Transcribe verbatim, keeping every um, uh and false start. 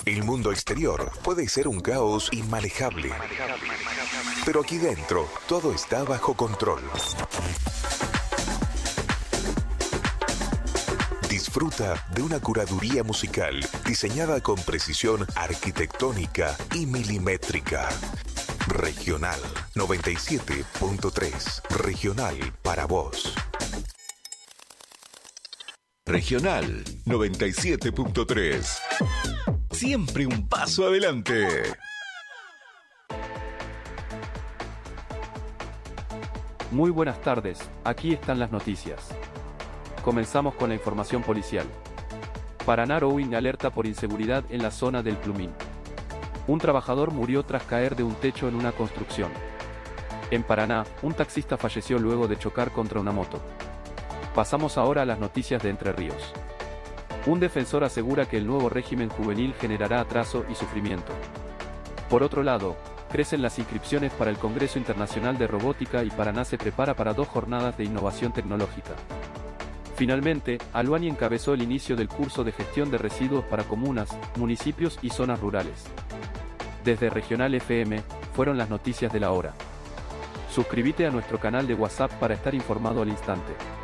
El mundo exterior puede ser un caos inmanejable, pero aquí dentro todo está bajo control. Disfruta de una curaduría musical diseñada con precisión arquitectónica y milimétrica. Regional noventa y siete punto tres. Regional para vos. Regional noventa y siete punto tres. Siempre un paso adelante. Muy buenas tardes, aquí están las noticias. Comenzamos con la información policial. Paraná Rowing alerta por inseguridad en la zona del Plumín. Un trabajador murió tras caer de un techo en una construcción. En Paraná, un taxista falleció luego de chocar contra una moto. Pasamos ahora a las noticias de Entre Ríos. Un defensor asegura que el nuevo régimen juvenil generará atraso y sufrimiento. Por otro lado, crecen las inscripciones para el Congreso Internacional de Robótica y Paraná se prepara para dos jornadas de innovación tecnológica. Finalmente, Aluani encabezó el inicio del curso de gestión de residuos para comunas, municipios y zonas rurales. Desde Regional F M, fueron las noticias de la hora. Suscríbete a nuestro canal de WhatsApp para estar informado al instante.